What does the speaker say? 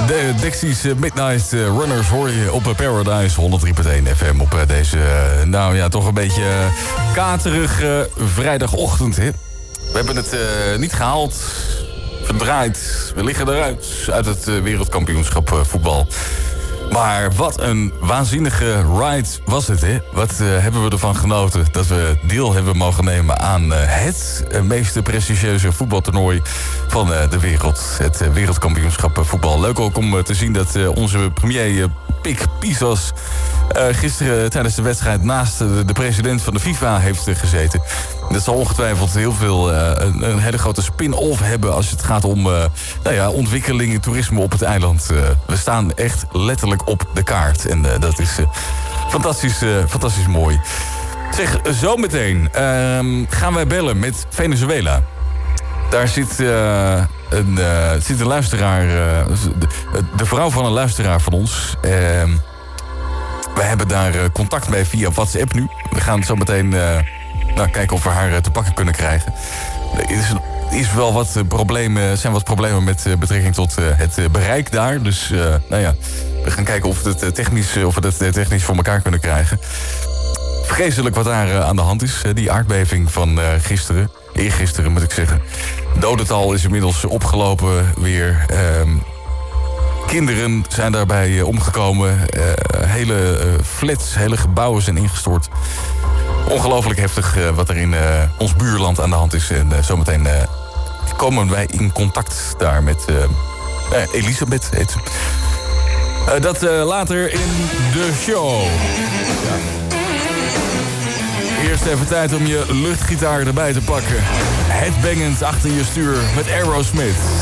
De Dexys Midnight Runners hoor je op Paradise 103.1 FM op deze, nou ja, toch een beetje katerig vrijdagochtend, hè. We hebben het niet gehaald, verdraaid, we liggen eruit uit het wereldkampioenschap voetbal. Maar wat een waanzinnige ride was het, hè? Wat hebben we ervan genoten dat we deel hebben mogen nemen aan het meest prestigieuze voetbaltoernooi van de wereld. Het wereldkampioenschap voetbal. Leuk ook om te zien dat onze premier Pik Pizos gisteren tijdens de wedstrijd naast de president van de FIFA heeft gezeten. Dat zal ongetwijfeld heel veel een hele grote spin-off hebben als het gaat om ontwikkelingen, toerisme op het eiland. We staan echt letterlijk op de kaart. En dat is fantastisch mooi. Zeg, zometeen gaan wij bellen met Venezuela. Daar zit een luisteraar, de vrouw van een luisteraar van ons. We hebben daar contact mee via WhatsApp nu. We gaan zo meteen kijken of we haar te pakken kunnen krijgen. Er is wel wat problemen met betrekking tot het bereik daar. Dus we gaan kijken of we het technisch voor elkaar kunnen krijgen. Vreselijk wat daar aan de hand is. Die aardbeving van gisteren. Eergisteren moet ik zeggen. Dodental is inmiddels opgelopen weer. Kinderen zijn daarbij omgekomen. Hele flats, hele gebouwen zijn ingestort. Ongelooflijk heftig wat er in ons buurland aan de hand is. En zometeen komen wij in contact daar met Elisabeth, heet ze. Dat later in de show. Ja. Eerst even tijd om je luchtgitaar erbij te pakken. Headbangend achter je stuur met Aerosmith.